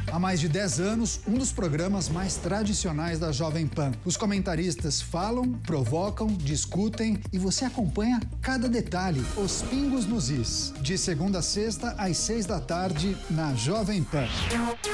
Há mais de 10 anos, um dos programas mais tradicionais da Jovem Pan. Os comentaristas falam, provocam, discutem e você acompanha cada detalhe, os pingos nos is. De segunda a sexta, às 6 da tarde, na Jovem Pan.